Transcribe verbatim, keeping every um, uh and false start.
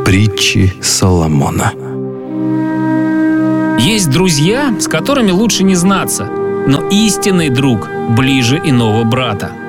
Притчи Соломона. Есть друзья, с которыми лучше не знаться, но истинный друг ближе иного брата.